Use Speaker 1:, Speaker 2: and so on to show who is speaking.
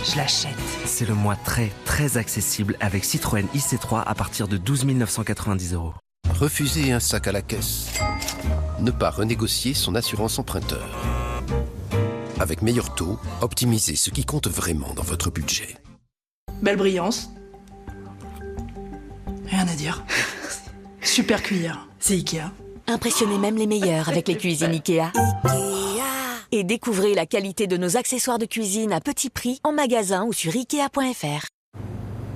Speaker 1: je l'achète.
Speaker 2: C'est le mois très accessible avec Citroën IC3 à partir de 12 990 €.
Speaker 3: Refuser un sac à la caisse. Ne pas renégocier son assurance emprunteur. Avec meilleur taux, optimisez ce qui compte vraiment dans votre budget.
Speaker 1: Belle brillance. Rien à dire. Super cuillère. C'est Ikea.
Speaker 4: Impressionnez même les meilleurs avec les cuisines Ikea. Et découvrez la qualité de nos accessoires de cuisine à petit prix en magasin ou sur Ikea.fr.